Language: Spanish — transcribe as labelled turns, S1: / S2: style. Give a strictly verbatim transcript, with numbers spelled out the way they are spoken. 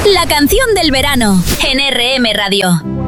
S1: La canción del verano en R M Radio.